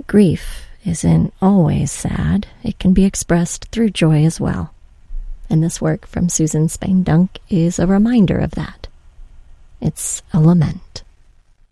grief isn't always sad. It can be expressed through joy as well. And this work from Susan Spain Dunk is a reminder of that. It's a lament.